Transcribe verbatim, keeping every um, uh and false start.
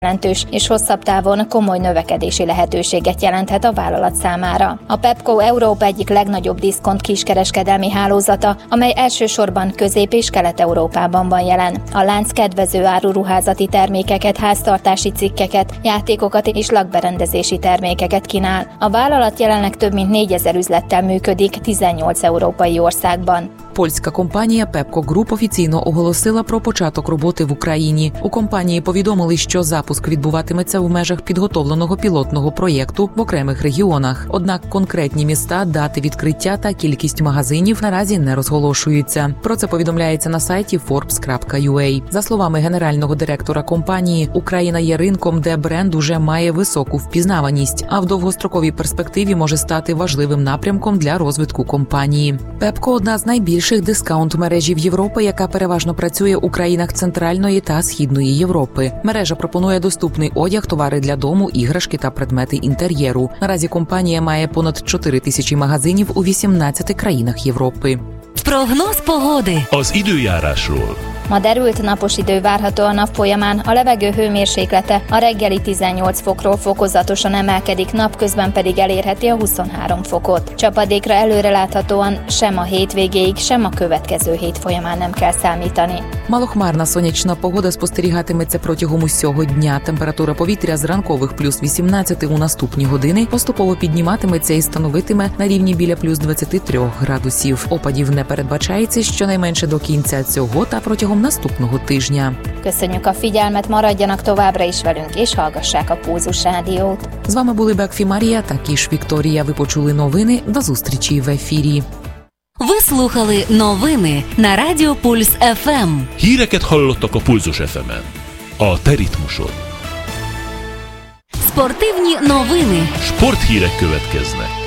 jelentős és hosszabb távon komoly növekedési lehetőséget jelenthet a vállalat számára. A Pepco Európa egyik legnagyobb diszkont kiskereskedelmi hálózata, amely elsősorban Közép- és Kelet-Európában van jelen. A lánc kedvező áruruházati termékeket, háztartási cikkeket, játékokat és lakberendezési termékeket kínál. A vállalat jelenleg több mint négyezer üzlettel működik tizennyolc európai országban. Польська компанія Pepco Group офіційно оголосила про початок роботи в Україні. У компанії повідомили, що запуск відбуватиметься в межах підготовленого пілотного проєкту в окремих регіонах. Однак конкретні міста, дати відкриття та кількість магазинів наразі не розголошуються. Про це повідомляється на сайті Forbes крапка ю а. За словами генерального директора компанії, Україна є ринком, де бренд уже має високу впізнаваність, а в довгостроковій перспективі може стати важливим напрямком для розвитку компанії. Pepco – одна з найбільших дискаунт-мережів Європи, яка переважно працює у країнах Центральної та Східної Європи. Мережа пропонує доступний одяг, товари для дому, іграшки та предмети інтер'єру. Наразі компанія має понад чотири тисячі магазинів у вісімнадцяти країнах Європи. Прогноz pogody. Az időjárásról. Ma derült napos idő várható a nap folyamán, a levegő hőmérséklete a reggeli tizennyolc fokról fokozatosan emelkedik, napközben pedig elérheti a huszonhárom fokot. Csapadékra előreláthatóan sem a hétvégéig, sem a következő hét folyamán nem kell számítani. Малохмарна сонячна погода спостерігатиметься протягом усього дня. Температура повітря з ранкових плюс вісімнадцять у наступні години поступово підніматиметься і становитиме на рівні біля плюс двадцять три градусів. Опадів не передбачається щонайменше до кінця цього та протягом наступного тижня. Köszönjük a figyelmet, maradjanak továbbra is velünk, és hallgassák a Pulzus Rádiót. З вами були Бекфі Марія та Кіш Вікторія. Ви почули новини. До зустрічі в ефірі. Ви слухали новини на Радіо Пульс еф ем. Híreket hallottak a Pulzus еф ем-en. A te ritmusod. Спортивні новини. Sporthírek következnek.